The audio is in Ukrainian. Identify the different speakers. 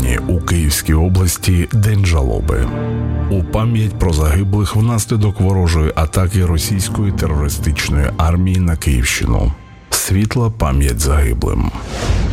Speaker 1: сьогодні у Київській області День жалоби. У пам'ять про загиблих внаслідок ворожої атаки російської терористичної армії на Київщину. Світла пам'ять загиблим.